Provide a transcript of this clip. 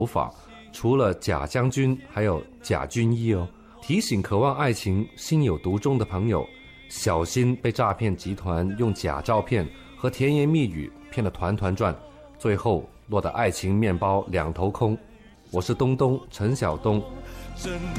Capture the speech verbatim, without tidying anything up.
手法，除了假将军，还有假军医哦。提醒渴望爱情、心有独钟的朋友，小心被诈骗集团用假照片和甜言蜜语骗得团团转，最后落得爱情面包两头空。我是东东陈晓东。真